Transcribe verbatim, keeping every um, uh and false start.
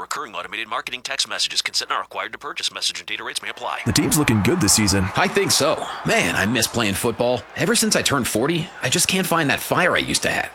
recurring automated marketing text messages. Consent not required to purchase. Message and data rates may apply. The team's looking good this season. I think so. Man, I miss playing football. Ever since I turned forty, I just can't find that fire I used to have.